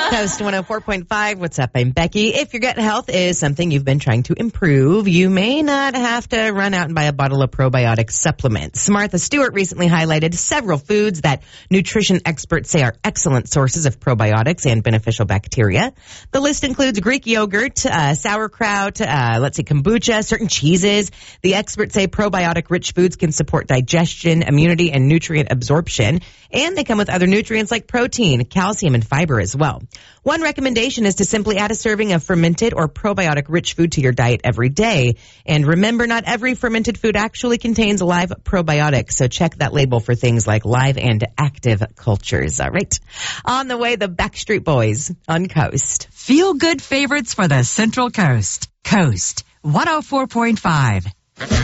Coast 104.5. What's up? I'm Becky. If your gut health is something you've been trying to improve, you may not have to run out and buy a bottle of probiotic supplements. Martha Stewart recently highlighted several foods that nutrition experts say are excellent sources of probiotics and beneficial bacteria. The list includes Greek yogurt, sauerkraut, kombucha, certain cheeses. The experts say probiotic-rich foods can support digestion, immunity, and nutrient absorption. And they come with other nutrients like protein, calcium, and fiber as well. One recommendation is to simply add a serving of fermented or probiotic-rich food to your diet every day. And remember, not every fermented food actually contains live probiotics, so check that label for things like live and active cultures. All right. On the way, the Backstreet Boys on Coast. Feel good favorites for the Central Coast. Coast 104.5.